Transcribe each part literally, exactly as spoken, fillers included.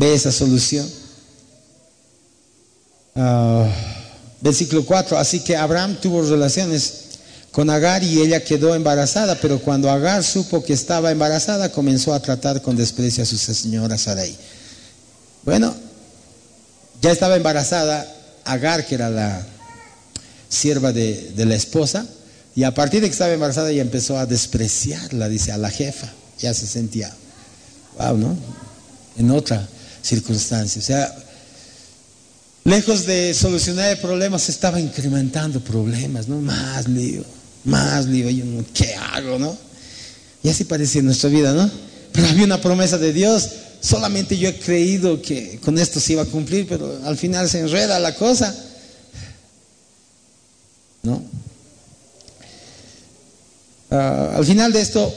ve esa solución. Uh, versículo cuatro, así que Abraham tuvo relaciones con Agar y ella quedó embarazada, pero cuando Agar supo que estaba embarazada, comenzó a tratar con desprecio a su señora Sarai. Bueno, ya estaba embarazada Agar, que era la sierva de, de la esposa, y a partir de que estaba embarazada ella empezó a despreciarla, dice, a la jefa. Ya se sentía, wow, ¿no? En otra circunstancia. O sea, lejos de solucionar el problema, se estaba incrementando problemas, ¿no? Más lío, más lío. Y uno, ¿qué hago, no? Y así parecía en nuestra vida, ¿no? Pero había una promesa de Dios. Solamente yo he creído que con esto se iba a cumplir, pero al final se enreda la cosa, ¿no? Uh, al final de esto,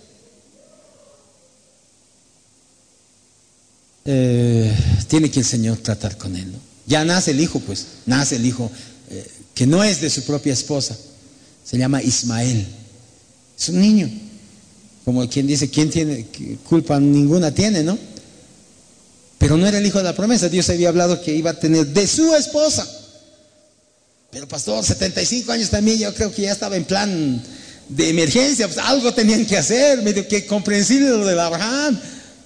eh, tiene que el Señor tratar con él, ¿no? Ya nace el hijo, pues, nace el hijo eh, que no es de su propia esposa, se llama Ismael, es un niño, como quien dice, ¿quién tiene culpa? Ninguna tiene, ¿no? Pero no era el hijo de la promesa. Dios había hablado que iba a tener de su esposa. Pero pastor, setenta y cinco años también, yo creo que ya estaba en plan de emergencia, pues algo tenían que hacer, medio que comprensible lo de Abraham.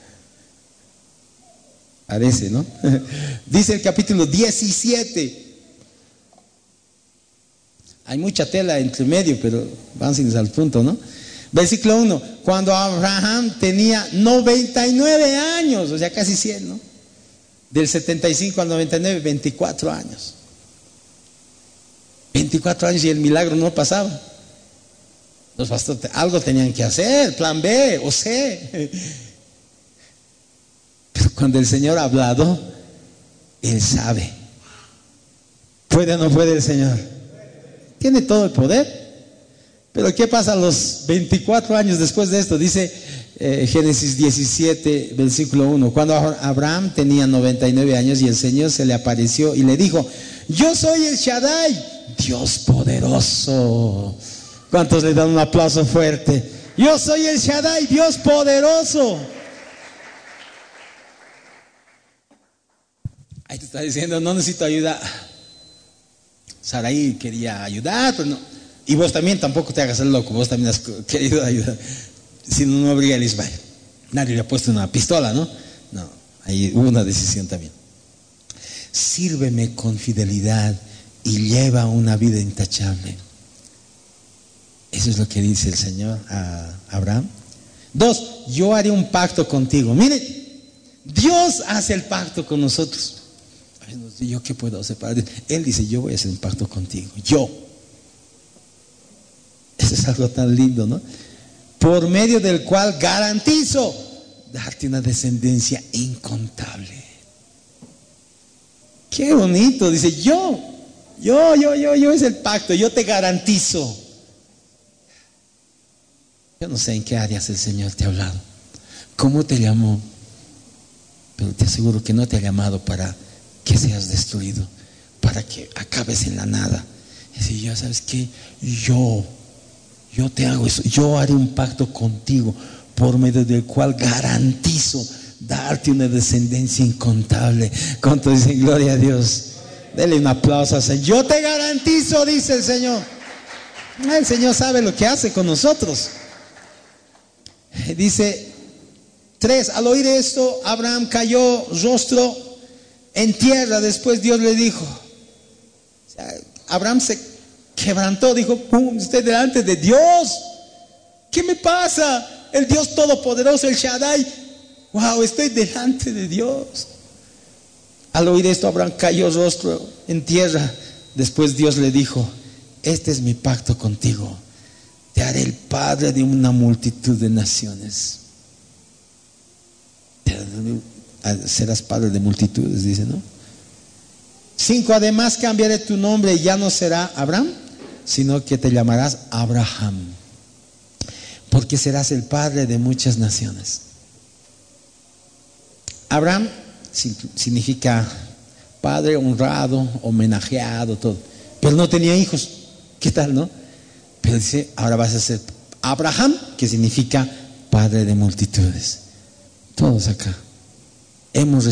Parece, ¿no? Dice el capítulo diecisiete. Hay mucha tela entre medio, pero vamos al punto, ¿no? Versículo uno, cuando Abraham tenía noventa y nueve años, o sea casi cien, ¿no? Del setenta y cinco al noventa y nueve, veinticuatro años. veinticuatro años y el milagro no pasaba. Los pastores algo tenían que hacer, plan B o C. Pero cuando el Señor ha hablado, Él sabe. ¿Puede o no puede el Señor? Tiene todo el poder. Pero ¿qué pasa a los veinticuatro años después de esto? Dice eh, Génesis diecisiete, versículo uno. Cuando Abraham tenía noventa y nueve años y el Señor se le apareció y le dijo: yo soy el Shaddai, Dios poderoso. ¿Cuántos le dan un aplauso fuerte? Yo soy el Shaddai, Dios poderoso. Ahí te está diciendo, no necesito ayuda. Sarai quería ayudar, pero no. Y vos también tampoco te hagas el loco, vos también has querido ayudar. Si no, no habría el Ismael. Nadie le ha puesto una pistola, ¿no? No, ahí hubo una decisión también. Sírveme con fidelidad y lleva una vida intachable. Eso es lo que dice el Señor a Abraham. Dos, yo haré un pacto contigo. Miren, Dios hace el pacto con nosotros. ¿Yo qué puedo hacer para Dios? Él dice, yo voy a hacer un pacto contigo. Yo. Eso es algo tan lindo, ¿no? Por medio del cual garantizo darte una descendencia incontable. Qué bonito. Dice, yo, yo, yo, yo, yo es el pacto. Yo te garantizo. Yo no sé en qué áreas el Señor te ha hablado, cómo te llamó, pero te aseguro que no te ha llamado para que seas destruido, para que acabes en la nada. Y decir, ya sabes que yo, yo te hago eso, yo haré un pacto contigo por medio del cual garantizo darte una descendencia incontable. ¿Cuánto dicen gloria a Dios? Dele un aplauso al Señor. Yo te garantizo, dice el Señor. El Señor sabe lo que hace con nosotros. Dice tres, al oír esto Abraham cayó rostro en tierra. Después Dios le dijo, o sea, Abraham se quebrantó, dijo, ¡pum! Estoy delante de Dios, ¿qué me pasa? El Dios todopoderoso, el Shaddai, wow, estoy delante de Dios. Al oír esto Abraham cayó rostro en tierra. Después Dios le dijo, este es mi pacto contigo, te haré el padre de una multitud de naciones. Serás padre de multitudes, dice, ¿no? Cinco, además cambiaré tu nombre, ya no será Abraham, sino que te llamarás Abraham, porque serás el padre de muchas naciones. Abraham significa padre honrado, homenajeado, todo, pero no tenía hijos. ¿Qué tal, no? Pero dice, ahora vas a ser Abraham, que significa padre de multitudes. Todos acá hemos